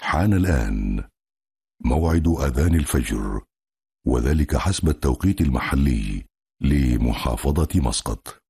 حان الآن موعد أذان الفجر، وذلك حسب التوقيت المحلي لمحافظة مسقط.